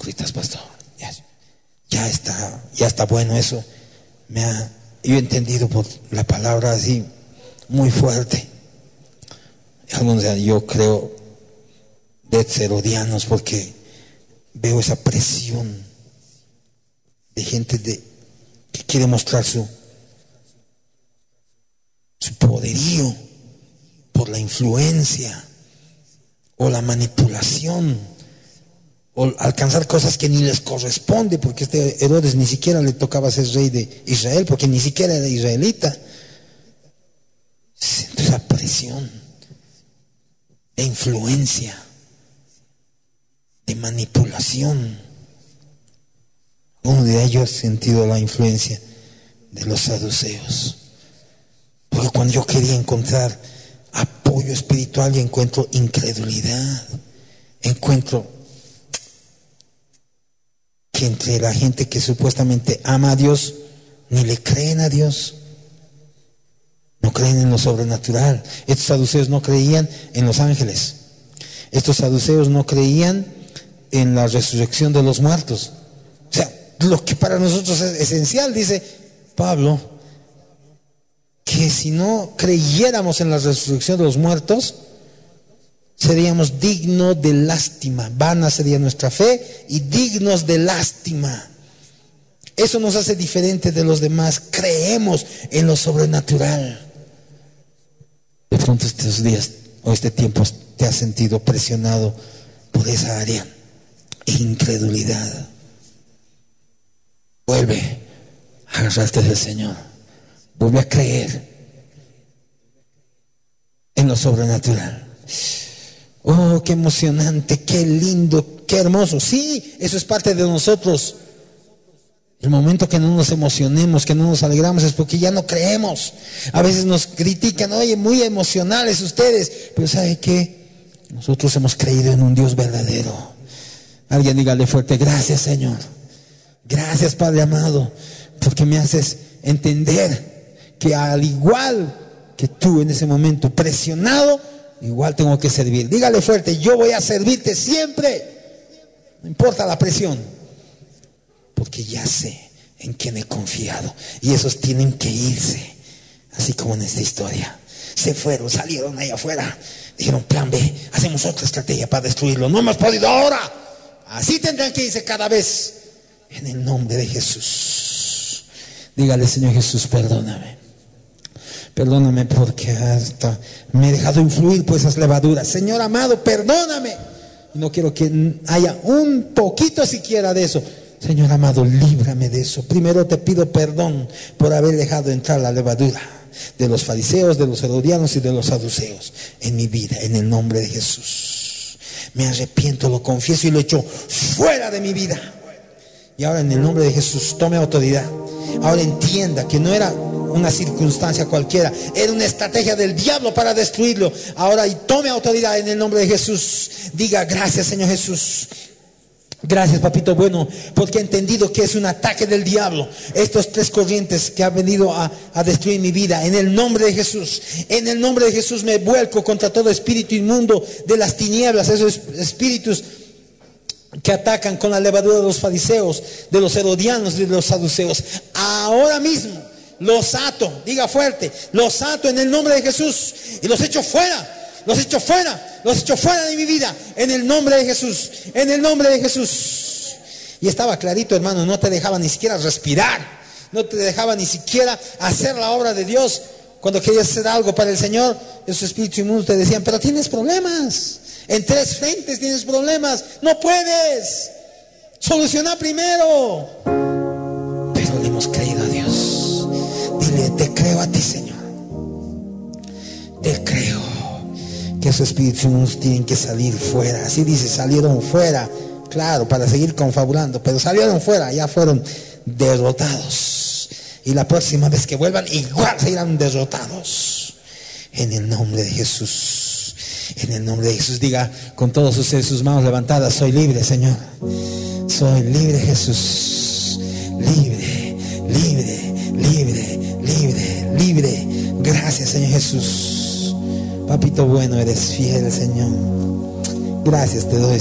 hipócritas, pastor. Ya está bueno eso. Yo he entendido por la palabra así muy fuerte. Yo creo de herodianos, porque veo esa presión de gente que quiere mostrar su poderío por la influencia o la manipulación, o alcanzar cosas que ni les corresponde, porque este Herodes ni siquiera le tocaba ser rey de Israel, porque ni siquiera era israelita. Siento esa presión de influencia, de manipulación. Uno de ellos ha sentido la influencia de los saduceos, porque cuando yo quería encontrar apoyo espiritual y encuentro incredulidad, encuentro que entre la gente que supuestamente ama a Dios ni le creen a Dios, no creen en lo sobrenatural. Estos saduceos no creían en los ángeles, estos saduceos no creían en la resurrección de los muertos. O sea, lo que para nosotros es esencial, dice Pablo, que si no creyéramos en la resurrección de los muertos, seríamos dignos de lástima. Vana sería nuestra fe y dignos de lástima. Eso nos hace diferentes de los demás. Creemos en lo sobrenatural. De pronto estos días o este tiempo te has sentido presionado por esa área de incredulidad. Vuelve a agarrarte del Señor. Vuelve a creer en lo sobrenatural. Oh, qué emocionante, qué lindo, qué hermoso. Sí, eso es parte de nosotros. El momento que no nos emocionemos, que no nos alegramos, es porque ya no creemos. A veces nos critican, oye, muy emocionales ustedes, pero ¿sabe qué? Nosotros hemos creído en un Dios verdadero. Alguien dígale fuerte, gracias Señor, gracias Padre amado, porque me haces entender que al igual que tú en ese momento presionado, igual tengo que servir. Dígale fuerte, yo voy a servirte siempre, no importa la presión, porque ya sé en quién he confiado. Y esos tienen que irse, así como en esta historia. Se fueron, salieron ahí afuera, dijeron plan B, hacemos otra estrategia para destruirlo. No hemos podido ahora, así tendrán que irse cada vez, en el nombre de Jesús. Dígale, Señor Jesús, perdóname porque hasta me he dejado influir por esas levaduras. Señor amado, perdóname. No quiero que haya un poquito siquiera de eso. Señor amado, líbrame de eso. Primero te pido perdón por haber dejado entrar la levadura de los fariseos, de los herodianos y de los saduceos en mi vida, en el nombre de Jesús. Me arrepiento, lo confieso y lo echo fuera de mi vida. Y ahora en el nombre de Jesús tome autoridad. Ahora entienda que no era una circunstancia cualquiera, era una estrategia del diablo para destruirlo. Ahora y tome autoridad en el nombre de Jesús. Diga gracias Señor Jesús. Gracias papito bueno, porque he entendido que es un ataque del diablo, estos tres corrientes que han venido a destruir mi vida. En el nombre de Jesús, en el nombre de Jesús me vuelco contra todo espíritu inmundo de las tinieblas, esos espíritus que atacan con la levadura de los fariseos, de los herodianos, de los saduceos. Ahora mismo los ato, diga fuerte, los ato en el nombre de Jesús y los echo fuera. Los echo fuera de mi vida, en el nombre de Jesús, en el nombre de Jesús. Y estaba clarito, hermano, no te dejaba ni siquiera respirar, no te dejaba ni siquiera hacer la obra de Dios. Cuando querías hacer algo para el Señor, esos espíritus inmundos te decían, pero tienes problemas, en 3 frentes tienes problemas, no puedes, soluciona primero. Pero le hemos creído a Dios. Dile, te creo a ti, Señor, te creo que esos espíritus tienen que salir fuera. Así dice, salieron fuera, claro, para seguir confabulando, pero salieron fuera, ya fueron derrotados. Y la próxima vez que vuelvan, igual serán derrotados. En el nombre de Jesús, en el nombre de Jesús, diga con todos ustedes sus manos levantadas, soy libre, Señor. Soy libre, Jesús. Libre, libre, libre, libre, libre. Gracias, Señor Jesús. Papito bueno, eres fiel, Señor. Gracias te doy,